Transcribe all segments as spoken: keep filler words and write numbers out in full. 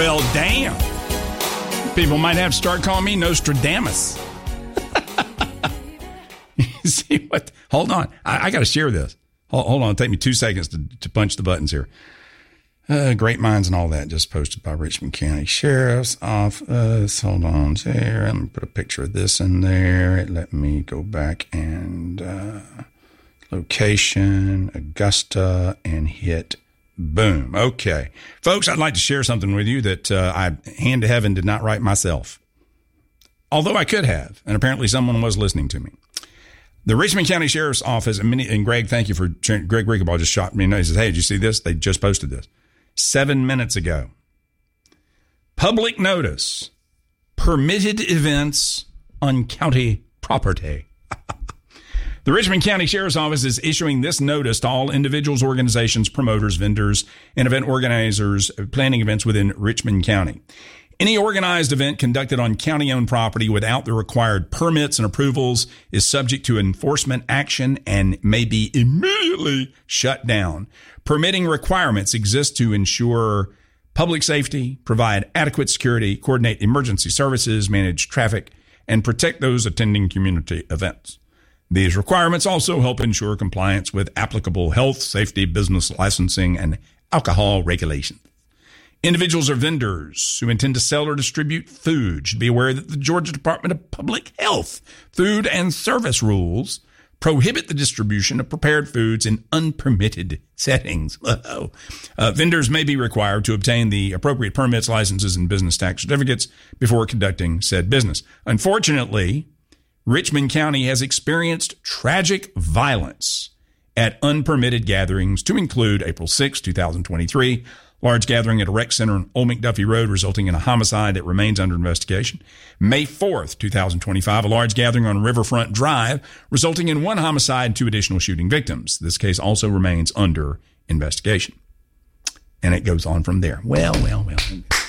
Well, damn. People might have to start calling me Nostradamus. See what? Hold on. I, I got to share this. Hold, hold on. Take me two seconds to, to punch the buttons here. Uh, great minds and all that. Just posted by Richmond County Sheriff's Office. Hold on there. Let me put a picture of this in there. Let me go back and uh, location, Augusta, and hit boom. Okay. Folks, I'd like to share something with you that uh, I, hand to heaven, did not write myself. Although I could have, and apparently someone was listening to me. The Richmond County Sheriff's Office, and, many, and Greg, thank you for, Greg Rickabaugh just shot me. He says, hey, did you see this? They just posted this. Seven minutes ago. Public notice. Permitted events on county property. The Richmond County Sheriff's Office is issuing this notice to all individuals, organizations, promoters, vendors, and event organizers planning events within Richmond County. Any organized event conducted on county-owned property without the required permits and approvals is subject to enforcement action and may be immediately shut down. Permitting requirements exist to ensure public safety, provide adequate security, coordinate emergency services, manage traffic, and protect those attending community events. These requirements also help ensure compliance with applicable health, safety, business licensing, and alcohol regulations. Individuals or vendors who intend to sell or distribute food should be aware that the Georgia Department of Public Health food and service rules prohibit the distribution of prepared foods in unpermitted settings. Uh, vendors may be required to obtain the appropriate permits, licenses, and business tax certificates before conducting said business. Unfortunately, Richmond County has experienced tragic violence at unpermitted gatherings, to include April sixth, twenty twenty-three, large gathering at a rec center on Old McDuffie Road, resulting in a homicide that remains under investigation. May fourth, twenty twenty-five, a large gathering on Riverfront Drive, resulting in one homicide and two additional shooting victims. This case also remains under investigation. And it goes on from there. Well, well, well.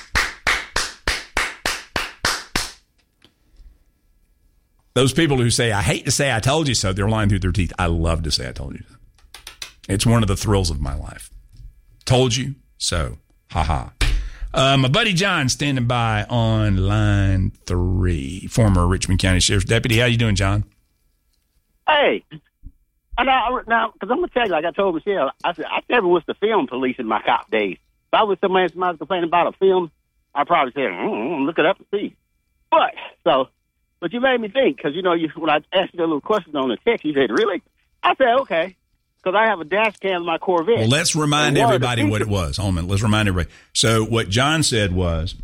Those people who say, I hate to say I told you so, they're lying through their teeth. I love to say I told you so. It's one of the thrills of my life. Told you so. Ha ha. Uh, my buddy John standing by on line three. Former Richmond County Sheriff's Deputy. How you doing, John? Hey. Now, now, because I'm going to tell you, like I told Michelle, I said, I never was the film police in my cop days. If I was somebody, somebody complaining about a film, I'd probably say, mm, look it up and see. But, so... But you made me think, because, you know, you, when I asked you a little question on the text, you said, really? I said, okay, because I have a dash cam in my Corvette. Well, let's remind everybody what it was. Hold on a minute. Let's remind everybody. So what John said was,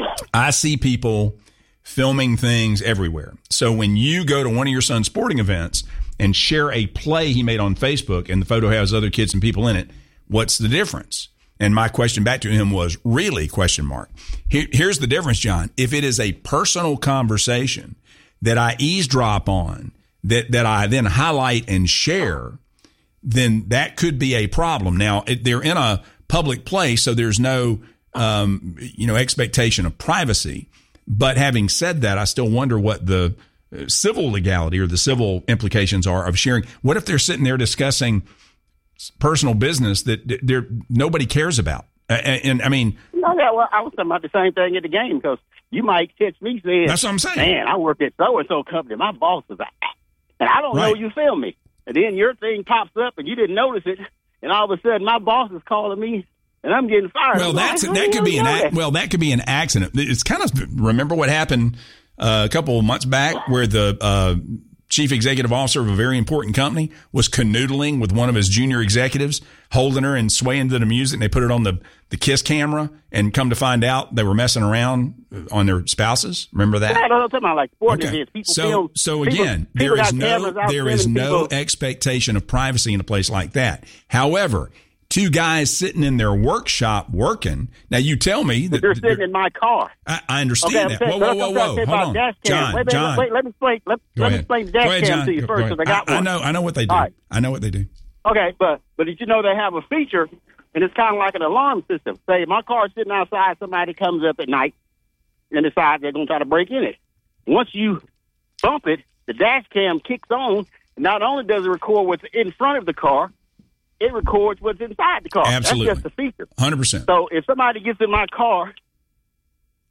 I see people filming things everywhere. So when you go to one of your son's sporting events and share a play he made on Facebook and the photo has other kids and people in it, what's the difference? And my question back to him was, really, question mark. Here, here's the difference, John. If it is a personal conversation that I eavesdrop on, that, that I then highlight and share, then that could be a problem. Now, it, they're in a public place, so there's no, um, you know, expectation of privacy. But having said that, I still wonder what the civil legality or the civil implications are of sharing. What if they're sitting there discussing personal business that there nobody cares about? And, and I mean, no, yeah, well, I was talking about the same thing at the game, because you might catch me saying, that's what I'm saying. Man, I work at so and so company. My boss is, and I don't right. know you film me, and then your thing pops up and you didn't notice it, and all of a sudden my boss is calling me and I'm getting fired. Well, that's like, that could be an that. well that could be an accident. It's kind of, remember what happened uh, a couple of months back where the uh, chief executive officer of a very important company was canoodling with one of his junior executives, holding her and swaying to the music. And they put it on the, the Kiss camera, and come to find out they were messing around on their spouses. Remember that? Yeah, I'm talking about like sporting okay. events. People so, film, so people, again, people there is no, there is no people. expectation of privacy in a place like that. However, two guys sitting in their workshop working. Now, you tell me that they're sitting in my car. I, I understand okay, that. Whoa, whoa, whoa, whoa. Hold on. John, wait, wait, John. Wait, let me explain. Let, let me explain the dash ahead, cam John. to you first, because I got I, one. I know, I know what they do. Right. I know what they do. Okay, but but did you know they have a feature, and it's kind of like an alarm system. Say my car's sitting outside, somebody comes up at night and decides they're going to try to break in it. Once you bump it, the dash cam kicks on, and not only does it record what's in front of the car, it records what's inside the car. Absolutely. That's just the feature. one hundred percent. So if somebody gets in my car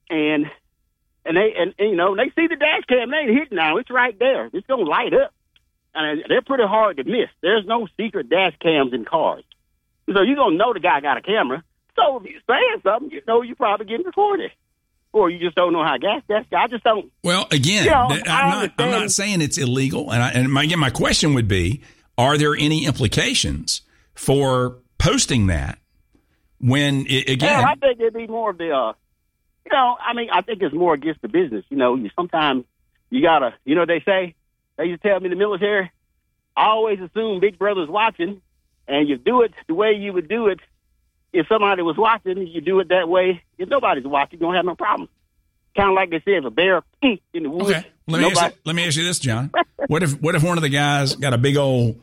and and they and, and you know they see the dash cam. They ain't hitting now. It's right there. It's gonna light up, and they're pretty hard to miss. There's no secret dash cams in cars, so you're gonna know the guy got a camera. So if you're saying something, you know you're probably getting recorded. Or you just don't know how to gas that. I just don't. Well, again, you know, I'm, not, I'm not saying it's illegal. And, I, and my, again, my question would be, are there any implications for posting that when, it, again. Yeah, I think it'd be more of the, uh, you know, I mean, I think it's more against the business. You know, you sometimes you got to, you know, they say, they used to tell me in the military, I always assume Big Brother's watching, and you do it the way you would do it. If somebody was watching, you do it that way. If nobody's watching, you don't have no problem. Kind of like they say, if a bear in the woods. Okay. Let me, ask you, let me ask you this, John. What if what if one of the guys got a big old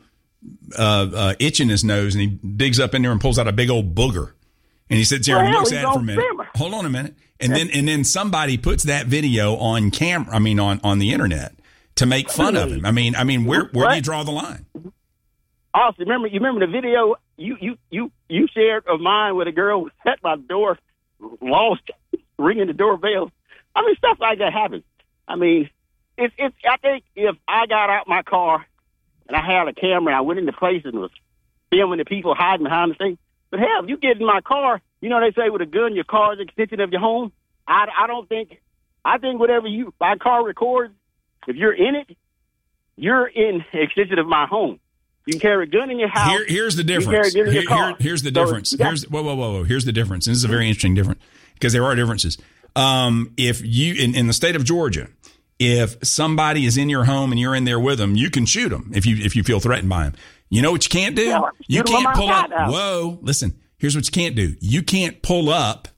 uh, uh, itch in his nose, and he digs up in there and pulls out a big old booger, and he sits there well, and looks at it for a minute. Camera. Hold on a minute, and then and then somebody puts that video on camera. I mean, on, on the internet to make fun of him. I mean, I mean, where where what? do you draw the line? Also, remember you remember the video you you you you shared of mine with a girl who sat by the door, lost, ringing the doorbell. I mean, stuff like that happens. I mean, it's it's. I think if I got out my car and I had a camera, and I went into places and was filming the people hiding behind the thing. But hell, if you get in my car, you know they say with a gun, your car is an extension of your home. I, I don't think. I think whatever you my car records, if you're in it, you're in extension of my home. You can carry a gun in your house. Here, here's the difference. Here, here, here's the difference. So, here's whoa, whoa, whoa, whoa. Here's the difference. And this is a very interesting difference because there are differences. Um, if you in, in the state of Georgia, if somebody is in your home and you're in there with them, you can shoot them if you if you feel threatened by them. You know what you can't do? Yeah, you can't pull up. Out. Whoa, listen. Here's what you can't do. You can't pull up,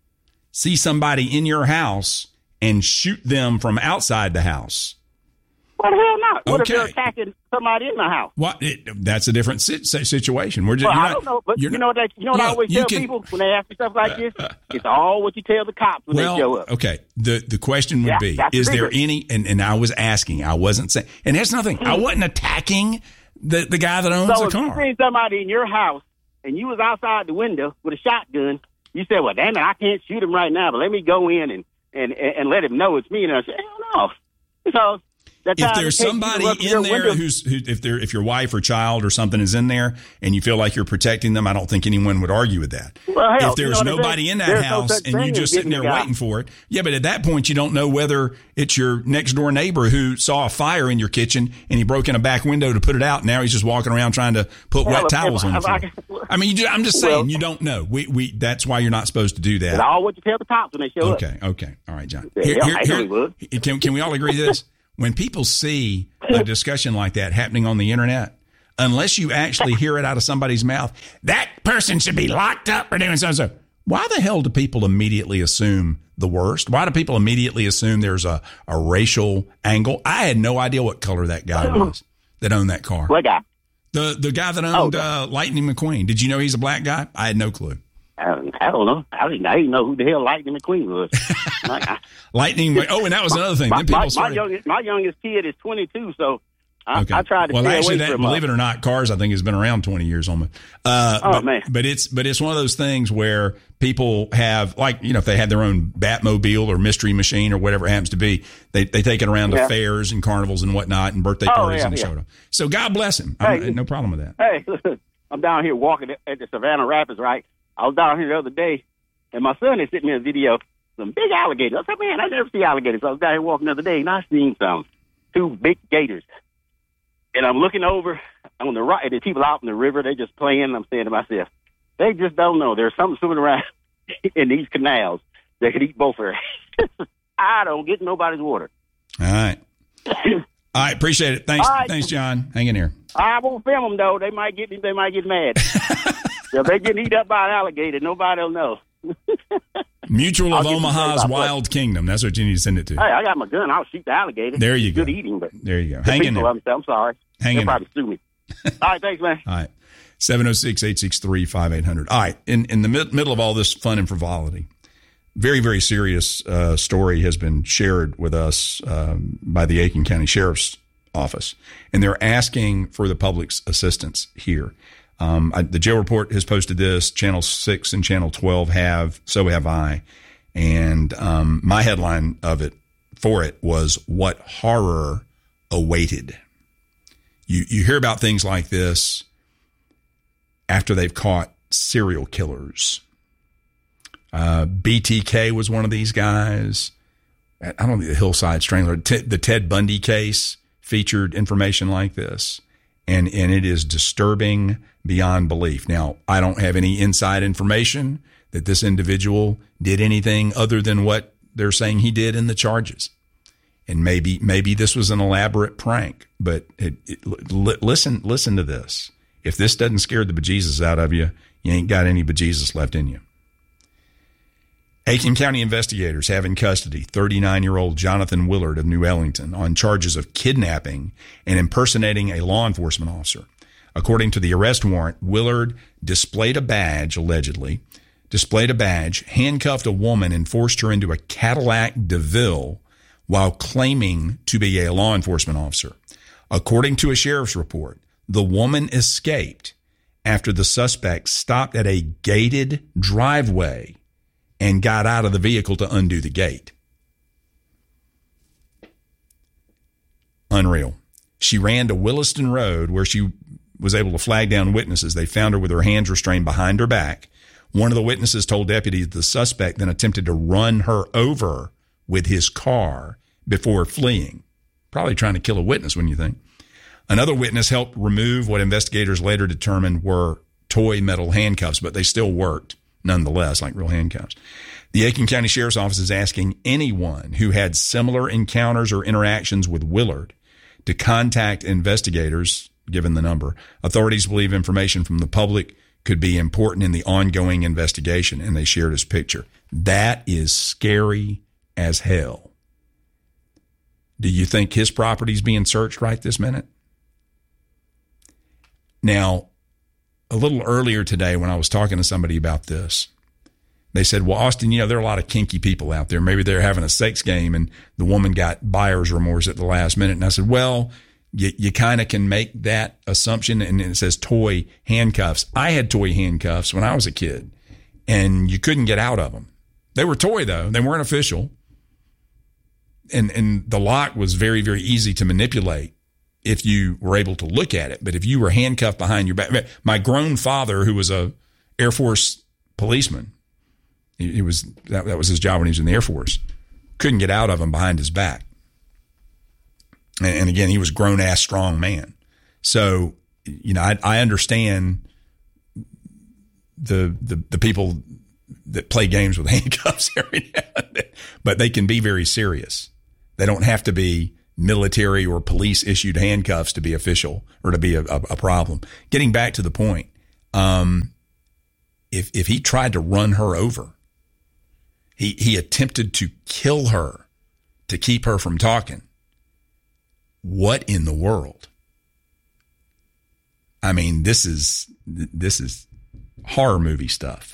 see somebody in your house, and shoot them from outside the house. Well, the hell not. What okay. if they're attacking somebody in the house? What? It, that's a different si- situation. We're just, well, you're I not, don't know, but you know what, they, you know what well, I always tell can, people when they ask me stuff like this? It's all what you tell the cops when well, they show up. Okay. The the question would yeah, be, is the there any, and, and I was asking, I wasn't saying, and that's nothing, I wasn't attacking the, the guy that owns so the car. So if you see somebody in your house and you was outside the window with a shotgun, you said, well, damn it, I can't shoot him right now, but let me go in and, and, and let him know it's me. And I said, hell no. So, if there's somebody in there who's, who, if they're, if your wife or child or something is in there and you feel like you're protecting them, I don't think anyone would argue with that. Well, hell, if there's you know nobody in that there's house no and you're just sitting there the waiting for it, yeah, but at that point you don't know whether it's your next door neighbor who saw a fire in your kitchen and he broke in a back window to put it out. And now he's just walking around trying to put well, wet if, towels if, on the floor. I, I mean, you, I'm just saying, well, you don't know. We, we, that's why you're not supposed to do that. It's all what you tell the cops when they show okay, up. Okay, okay. All right, John. Yeah, here, yeah, here, here, can, can we all agree to this? When people see a discussion like that happening on the internet, unless you actually hear it out of somebody's mouth, that person should be locked up for doing so and so. Why the hell do people immediately assume the worst? Why do people immediately assume there's a, a racial angle? I had no idea what color that guy was that owned that car. What guy? The the guy that owned oh, uh, Lightning McQueen. Did you know he's a black guy? I had no clue. I don't, I don't know. I didn't, I didn't know who the hell Lightning McQueen was. I, Lightning. Oh, and that was another thing. My, then people my, started, my, youngest, my youngest kid is twenty-two, so I, okay. I tried to well, stay actually, away that, from believe it or not, cars I think has been around twenty years almost. Uh, oh but, man! But it's but it's one of those things where people have, like, you know, if they had their own Batmobile or Mystery Machine or whatever it happens to be, they they take it around to yeah. fairs and carnivals and whatnot and birthday oh, parties yeah, and yeah. show them. So God bless him. Hey, no problem with that. Hey, listen, I'm down here walking at the Savannah Rapids, right? I was down here the other day, and my son had sent me a video. Some big alligators. I said, man, I never see alligators. So I was down here walking the other day, and I seen some two big gators. And I'm looking over on the right, the people out in the river, they just playing. And I'm saying to myself, they just don't know. There's something swimming around in these canals that could eat both of us. I don't get nobody's water. All right. All right. Appreciate it. Thanks. Right. Thanks, John. Hang in here. I won't film them, though. They might get they might get mad. If they get eaten up by an alligator, nobody will know. Mutual of Omaha's Wild Kingdom. That's what you need to send it to. Hey, I got my gun. I'll shoot the alligator. There you it's go. Good eating, but there you go. Hang in there. I'm, I'm sorry. Hang They'll in probably there. sue me. All right, thanks, man. All right. seven oh six, eight six three, five eight hundred. All right. In, in the mid, middle of all this fun and frivolity, very, very serious uh, story has been shared with us um, by the Aiken County Sheriff's Office. And they're asking for the public's assistance here. Um, I, the jail report has posted this. Channel six and Channel twelve have. So have I. And um, my headline of it for it was "What Horror Awaited." You you hear about things like this after they've caught serial killers. Uh, B T K was one of these guys. I don't think the Hillside Strangler, T- the Ted Bundy case featured information like this. And, and it is disturbing beyond belief. Now, I don't have any inside information that this individual did anything other than what they're saying he did in the charges. And maybe, maybe this was an elaborate prank, but it, it, li- listen, listen to this. If this doesn't scare the bejesus out of you, you ain't got any bejesus left in you. Aiken County investigators have in custody thirty-nine-year-old Jonathan Willard of New Ellington on charges of kidnapping and impersonating a law enforcement officer. According to the arrest warrant, Willard displayed a badge, allegedly, displayed a badge, handcuffed a woman, and forced her into a Cadillac DeVille while claiming to be a law enforcement officer. According to a sheriff's report, the woman escaped after the suspect stopped at a gated driveway and got out of the vehicle to undo the gate. Unreal. She ran to Williston Road where she was able to flag down witnesses. They found her with her hands restrained behind her back. One of the witnesses told deputies the suspect then attempted to run her over with his car before fleeing. Probably trying to kill a witness, wouldn't you think? Another witness helped remove what investigators later determined were toy metal handcuffs, but they still worked nonetheless, like real handcuffs. The Aiken County Sheriff's Office is asking anyone who had similar encounters or interactions with Willard to contact investigators, given the number. Authorities believe information from the public could be important in the ongoing investigation, and they shared his picture. That is scary as hell. Do you think his property is being searched right this minute? Now, a little earlier today when I was talking to somebody about this, they said, well, Austin, you know, there are a lot of kinky people out there. Maybe they're having a sex game and the woman got buyer's remorse at the last minute. And I said, well, you, you kind of can make that assumption. And it says toy handcuffs. I had toy handcuffs when I was a kid and you couldn't get out of them. They were toy though. They weren't official. And, and the lock was very, very easy to manipulate if you were able to look at it. But if you were handcuffed behind your back, my grown father, who was a Air Force policeman, he, he was, that, that was his job when he was in the Air Force, couldn't get out of him behind his back. And, and again, he was a grown ass strong man. So, you know, I, I understand the, the, the people that play games with handcuffs every now and then, but they can be very serious. They don't have to be military or police issued handcuffs to be official or to be a, a, a problem. Getting back to the point, um, if if he tried to run her over, he he attempted to kill her to keep her from talking. What in the world? I mean, this is this is horror movie stuff.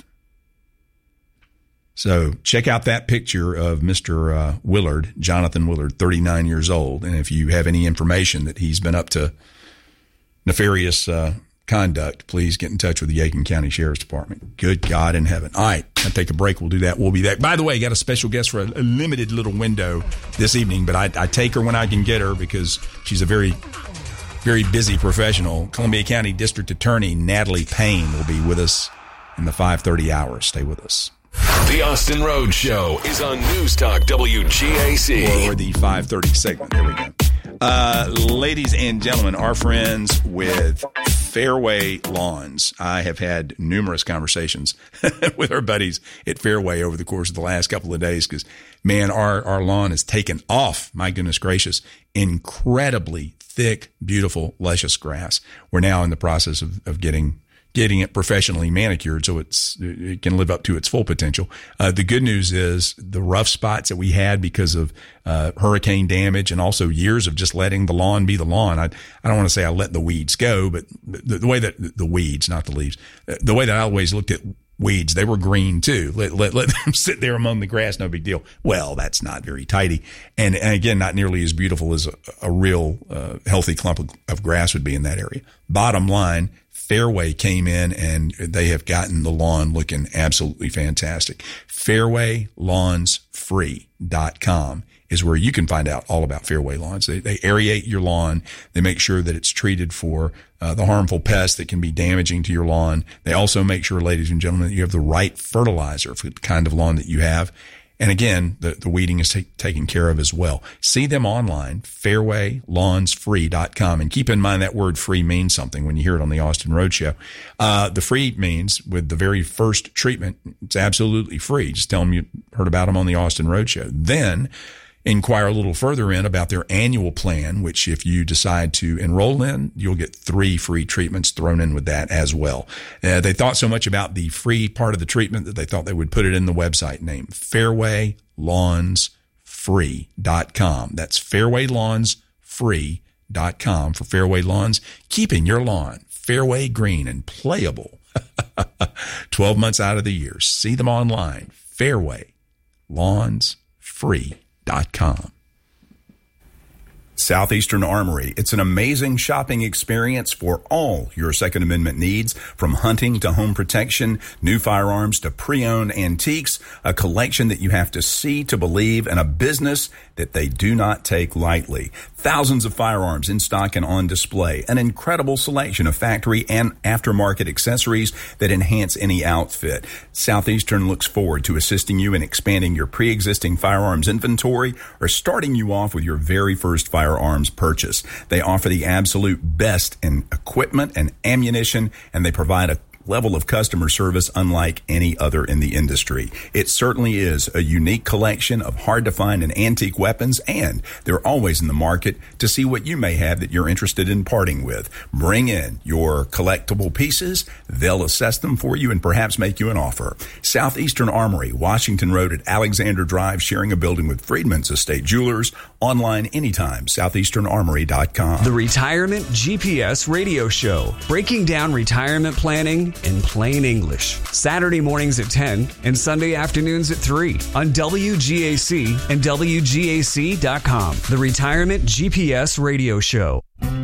So check out that picture of Mister Uh, Willard, Jonathan Willard, thirty-nine years old. And if you have any information that he's been up to nefarious uh, conduct, please get in touch with the Aiken County Sheriff's Department. Good God in heaven. All right, I'll take a break. We'll do that. We'll be back. By the way, got a special guest for a, a limited little window this evening, but I, I take her when I can get her because she's a very, very busy professional. Columbia County District Attorney Natalie Payne will be with us in the five thirty hour. Stay with us. The Austin Rhodes Show is on News Talk W G A C. Or the five thirty segment. There we go. Uh, ladies and gentlemen, our friends with Fairway Lawns. I have had numerous conversations with our buddies at Fairway over the course of the last couple of days because, man, our, our lawn has taken off. My goodness gracious. Incredibly thick, beautiful, luscious grass. We're now in the process of, of getting getting it professionally manicured so it's it can live up to its full potential. Uh, the good news is the rough spots that we had because of uh, hurricane damage and also years of just letting the lawn be the lawn. I, I don't want to say I let the weeds go, but the, the way that the weeds, not the leaves, the way that I always looked at weeds, they were green too. Let, let, let them sit there among the grass. No big deal. Well, that's not very tidy. And, and again, not nearly as beautiful as a, a real uh, healthy clump of, of grass would be in that area. Bottom line, Fairway came in and they have gotten the lawn looking absolutely fantastic. Fairway Lawns Free dot com is where you can find out all about Fairway Lawns. They, they aerate your lawn. They make sure that it's treated for uh, the harmful pests that can be damaging to your lawn. They also make sure, ladies and gentlemen, that you have the right fertilizer for the kind of lawn that you have. And again, the, the weeding is t- taken care of as well. See them online, Fairway Lawns Free dot com. And keep in mind that word free means something when you hear it on the Austin Roadshow. Uh, the free means with the very first treatment, it's absolutely free. Just tell them you heard about them on the Austin Roadshow. Then inquire a little further in about their annual plan, which if you decide to enroll in, you'll get three free treatments thrown in with that as well. Uh, they thought so much about the free part of the treatment that they thought they would put it in the website name, Fairway Lawns Free dot com. That's Fairway Lawns Free dot com for Fairway Lawns, keeping your lawn fairway green and playable twelve months out of the year. See them online, Fairway Lawns Free dot com. Southeastern Armory. It's an amazing shopping experience for all your Second Amendment needs, from hunting to home protection, new firearms to pre-owned antiques, a collection that you have to see to believe, and a business that they do not take lightly. Thousands of firearms in stock and on display, an incredible selection of factory and aftermarket accessories that enhance any outfit. Southeastern looks forward to assisting you in expanding your pre-existing firearms inventory or starting you off with your very first firearm firearms purchase. They offer the absolute best in equipment and ammunition, and they provide a level of customer service unlike any other in the industry. It certainly is a unique collection of hard-to-find and antique weapons, and they're always in the market to see what you may have that you're interested in parting with. Bring in your collectible pieces. They'll assess them for you and perhaps make you an offer. Southeastern Armory, Washington Road at Alexander Drive, sharing a building with Freedman's Estate Jewelers. Online anytime, southeastern armory dot com. The Retirement G P S Radio Show, breaking down retirement planning in plain English. Saturday mornings at ten and Sunday afternoons at three on W G A C and W G A C dot com. The Retirement G P S Radio Show.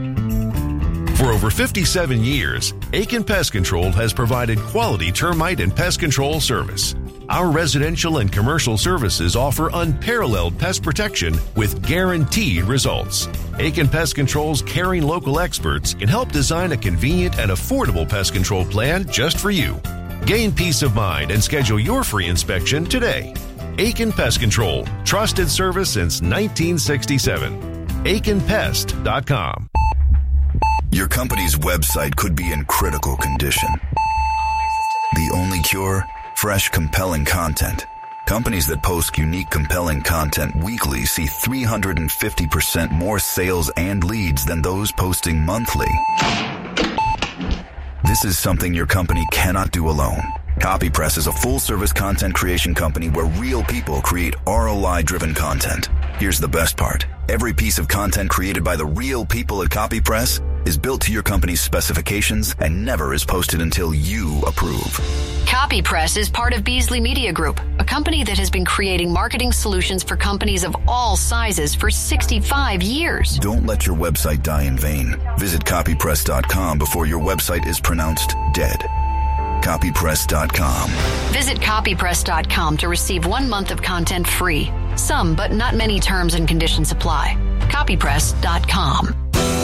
For over fifty-seven years, Aiken Pest Control has provided quality termite and pest control service. Our residential and commercial services offer unparalleled pest protection with guaranteed results. Aiken Pest Control's caring local experts can help design a convenient and affordable pest control plan just for you. Gain peace of mind and schedule your free inspection today. Aiken Pest Control, trusted service since nineteen sixty-seven. aiken pest dot com. Your company's website could be in critical condition. The only cure? Fresh, compelling content. Companies that post unique, compelling content weekly see three hundred fifty percent more sales and leads than those posting monthly. This is something your company cannot do alone. CopyPress is a full-service content creation company where real people create R O I-driven content. Here's the best part. Every piece of content created by the real people at CopyPress is built to your company's specifications and never is posted until you approve. CopyPress is part of Beasley Media Group, a company that has been creating marketing solutions for companies of all sizes for sixty-five years. Don't let your website die in vain. Visit copy press dot com before your website is pronounced dead. copy press dot com. Visit copy press dot com to receive one month of content free. Some, but not many terms and conditions apply. copy press dot com.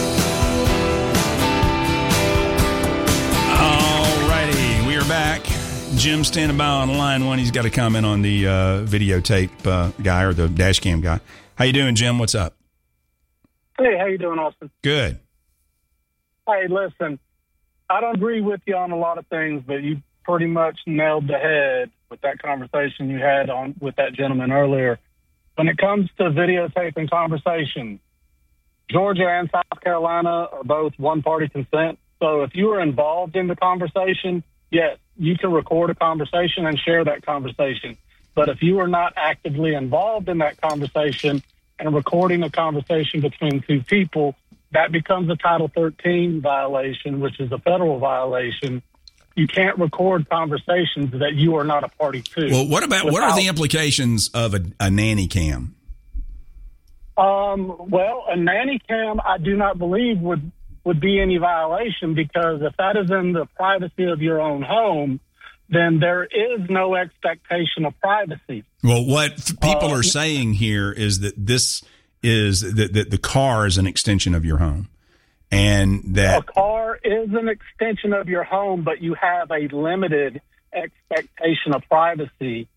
Alrighty, we are back. Jim standing by on line one. He's got a comment on the uh, videotape uh, guy or the dash cam guy. How you doing, Jim? What's up? Hey, how you doing, Austin? Good. Hey, listen, I don't agree with you on a lot of things, but you pretty much nailed the head with that conversation you had on with that gentleman earlier. When it comes to videotaping conversations, Georgia and South Carolina are both one-party consent. So if you are involved in the conversation, yes, you can record a conversation and share that conversation. But if you are not actively involved in that conversation and recording a conversation between two people, that becomes a Title thirteen violation, which is a federal violation. You can't record conversations that you are not a party to. Well, what about, without, what are the implications of a, a nanny cam? Um, well, a nanny cam, I do not believe would would be any violation, because if that is in the privacy of your own home, then there is no expectation of privacy. Well, what people uh, are saying here is that this is that, that the car is an extension of your home, and that a car is an extension of your home, but you have a limited expectation of privacy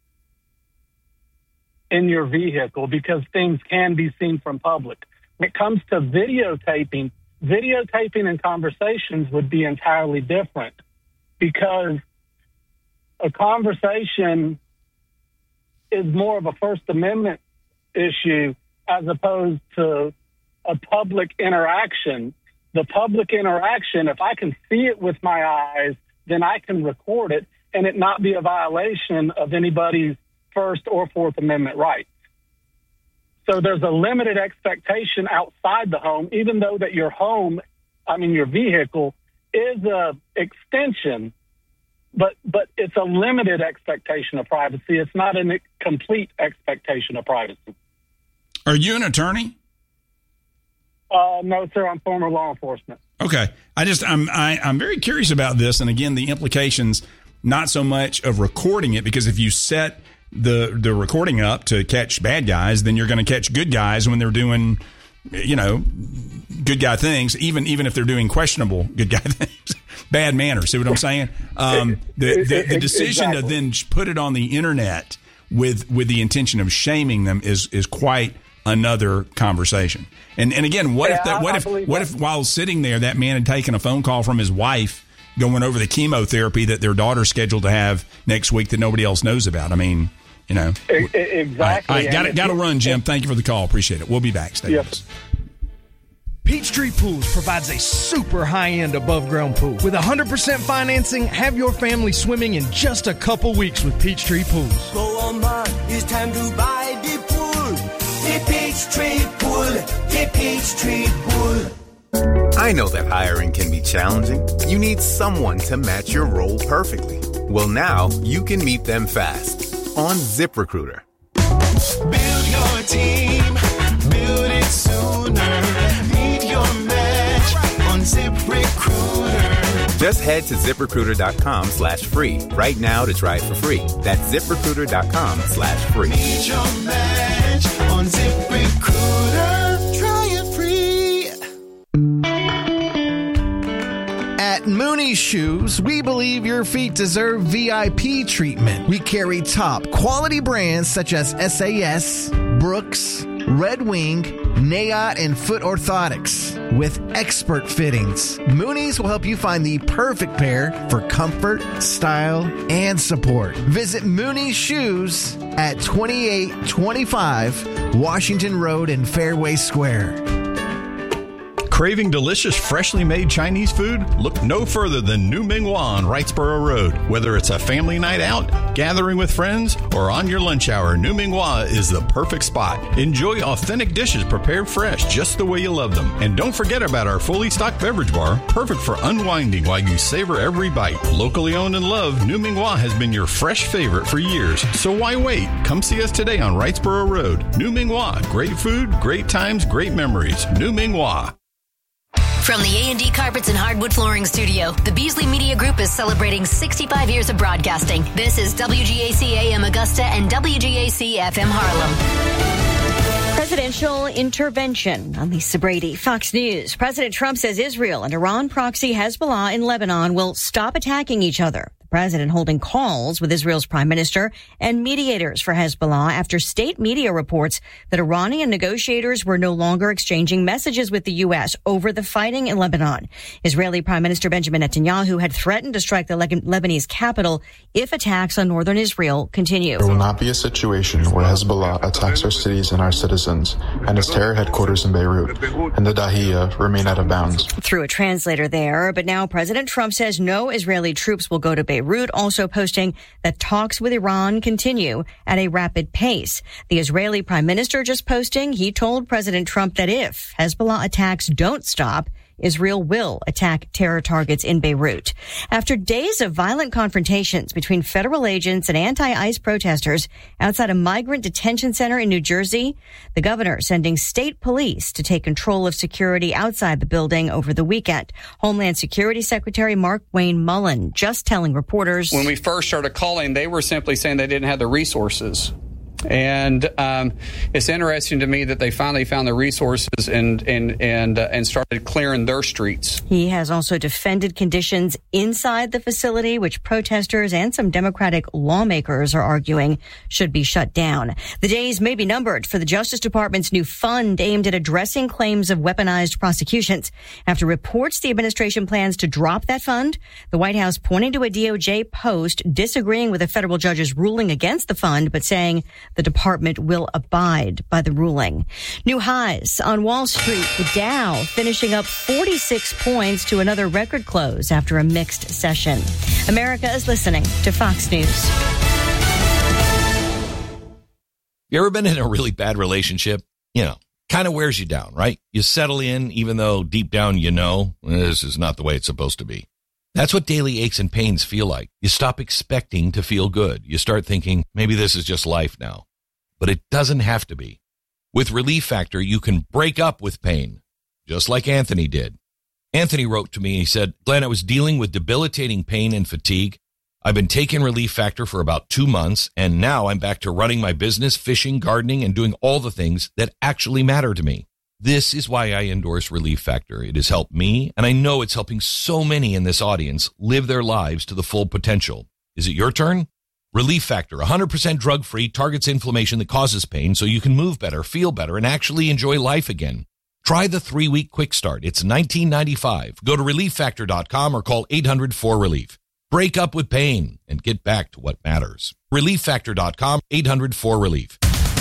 in your vehicle because things can be seen from public. When it comes to videotaping, videotaping and conversations would be entirely different, because a conversation is more of a First Amendment issue as opposed to a public interaction. The public interaction, if I can see it with my eyes, then I can record it and it not be a violation of anybody's First or Fourth Amendment rights. So there's a limited expectation outside the home, even though that your home, I mean your vehicle, is a extension, but but it's a limited expectation of privacy. It's not a complete expectation of privacy. Are you an attorney? Uh, no, sir. I'm former law enforcement. Okay. I just, I'm, I, I'm very curious about this. And again, the implications, not so much of recording it, because if you set the, the recording up to catch bad guys, then you're going to catch good guys when they're doing, you know, good guy things, even, even if they're doing questionable good guy things, bad manners. See what I'm saying? Um, the, the, the decision exactly. to then put it on the internet with, with the intention of shaming them is, is quite another conversation. And and again, what yeah, if that? What I, if? I what that. if while sitting there, that man had taken a phone call from his wife going over the chemotherapy that their daughter's scheduled to have next week that nobody else knows about? I mean, you know, exactly. All right, all right got it. Got to run, Jim. Thank you for the call. Appreciate it. We'll be back. Stay yes. Peachtree Pools provides a super high-end above-ground pool. With one hundred percent financing, have your family swimming in just a couple weeks with Peachtree Pools. Go on, man. It's time to buy the pool. The Peachtree Pool. The Peachtree Pool. I know that hiring can be challenging. You need someone to match your role perfectly. Well, now you can meet them fast on ZipRecruiter. Build your team. Build it sooner. Meet your match on ZipRecruiter. Just head to ZipRecruiter.com slash free right now to try it for free. That's ZipRecruiter.com slash free. Meet your match on ZipRecruiter. Try it free. At Mooney Shoes, we believe your feet deserve V I P treatment. We carry top quality brands such as S A S, Brooks, Red Wing, Nayot, and Foot Orthotics. With expert fittings, Mooney's will help you find the perfect pair for comfort, style, and support. Visit Mooney's Shoes at twenty-eight twenty-five Washington Road in Fairway Square. Craving delicious, freshly made Chinese food? Look no further than New Ming Hua on Wrightsboro Road. Whether it's a family night out, gathering with friends, or on your lunch hour, New Ming Hua is the perfect spot. Enjoy authentic dishes prepared fresh, just the way you love them. And don't forget about our fully stocked beverage bar, perfect for unwinding while you savor every bite. Locally owned and loved, New Ming Hua has been your fresh favorite for years. So why wait? Come see us today on Wrightsboro Road. New Ming Hua. Great food, great times, great memories. New Ming Hua. From the A and D Carpets and Hardwood Flooring Studio, the Beasley Media Group is celebrating sixty-five years of broadcasting. This is W G A C A M Augusta and W G A C F M Harlem. Presidential intervention. I'm Lisa Brady, Fox News. President Trump says Israel and Iran proxy Hezbollah in Lebanon will stop attacking each other. The president holding calls with Israel's prime minister and mediators for Hezbollah after state media reports that Iranian negotiators were no longer exchanging messages with the U S over the fighting in Lebanon. Israeli Prime Minister Benjamin Netanyahu had threatened to strike the Le- Lebanese capital if attacks on northern Israel continue. There will not be a situation where Hezbollah attacks our cities and our citizens, and its terror headquarters in Beirut and the Dahiya remain out of bounds. Through a translator there, but now President Trump says no Israeli troops will go to Beirut. Beirut, also posting that talks with Iran continue at a rapid pace. The Israeli prime minister just posting he told President Trump that if Hezbollah attacks don't stop, Israel will attack terror targets in Beirut. After days of violent confrontations between federal agents and anti-ICE protesters outside a migrant detention center in New Jersey, the governor sending state police to take control of security outside the building over the weekend. Homeland Security Secretary Mark Wayne Mullen just telling reporters, when we first started calling, they were simply saying they didn't have the resources. And um, it's interesting to me that they finally found the resources and and and uh, and started clearing their streets. He has also defended conditions inside the facility, which protesters and some Democratic lawmakers are arguing should be shut down. The days may be numbered for the Justice Department's new fund aimed at addressing claims of weaponized prosecutions. After reports the administration plans to drop that fund, the White House pointing to a D O J post disagreeing with a federal judge's ruling against the fund, but saying the department will abide by the ruling. New highs on Wall Street. The Dow finishing up forty-six points to another record close after a mixed session. America is listening to Fox News. You ever been in a really bad relationship? You know, kind of wears you down, right? You settle in even though deep down you know this is not the way it's supposed to be. That's what daily aches and pains feel like. You stop expecting to feel good. You start thinking, maybe this is just life now. But it doesn't have to be. With Relief Factor, you can break up with pain, just like Anthony did. Anthony wrote to me, he said, Glenn, I was dealing with debilitating pain and fatigue. I've been taking Relief Factor for about two months, and now I'm back to running my business, fishing, gardening, and doing all the things that actually matter to me. This is why I endorse Relief Factor. It has helped me, and I know it's helping so many in this audience live their lives to the full potential. Is it your turn? Relief Factor, one hundred percent drug-free, targets inflammation that causes pain so you can move better, feel better, and actually enjoy life again. Try the three-week quick start. It's nineteen ninety-five dollars. Go to relief factor dot com or call eight hundred four relief. Break up with pain and get back to what matters. relief factor dot com, eight hundred four relief.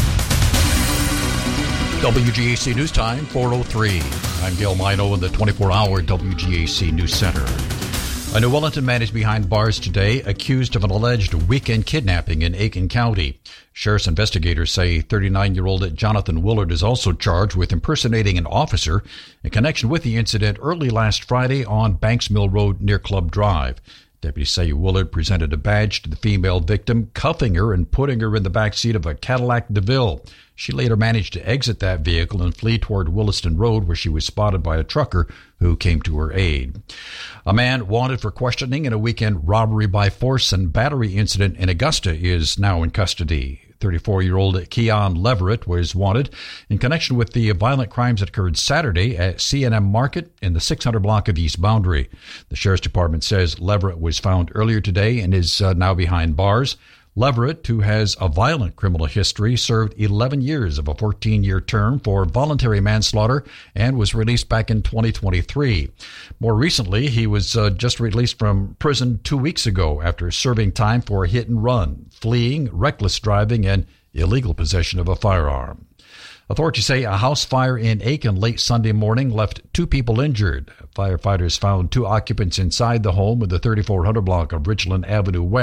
W G A C News Time, four oh three. I'm Gail Mino in the twenty-four hour W G A C News Center. A New Wellington man is behind bars today, accused of an alleged weekend kidnapping in Aiken County. Sheriff's investigators say thirty-nine-year-old Jonathan Willard is also charged with impersonating an officer in connection with the incident early last Friday on Banks Mill Road near Club Drive. Deputies say Willard presented a badge to the female victim, cuffing her and putting her in the back seat of a Cadillac DeVille. She later managed to exit that vehicle and flee toward Williston Road, where she was spotted by a trucker who came to her aid. A man wanted for questioning in a weekend robbery by force and battery incident in Augusta is now in custody. thirty-four-year-old Keon Leverett was wanted in connection with the violent crimes that occurred Saturday at C and M Market in the six hundred block of East Boundary. The Sheriff's Department says Leverett was found earlier today and is uh, now behind bars. Leverett, who has a violent criminal history, served eleven years of a fourteen-year term for voluntary manslaughter and was released back in twenty twenty-three. More recently, he was uh, just released from prison two weeks ago after serving time for a hit and run, fleeing, reckless driving, and illegal possession of a firearm. Authorities say a house fire in Aiken late Sunday morning left two people injured. Firefighters found two occupants inside the home in the thirty-four hundred block of Richland Avenue West.